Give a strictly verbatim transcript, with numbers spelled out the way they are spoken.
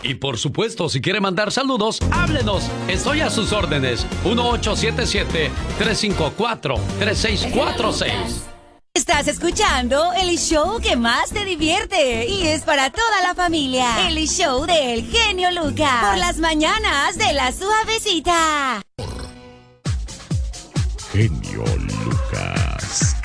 Y por supuesto, si quiere mandar saludos, háblenos. Estoy a sus órdenes. uno ocho siete siete, tres cinco cuatro, tres seis cuatro seis. Estás escuchando el show que más te divierte y es para toda la familia. El show del genio Lucas. Por las mañanas de La Suavecita. Genio Lucas.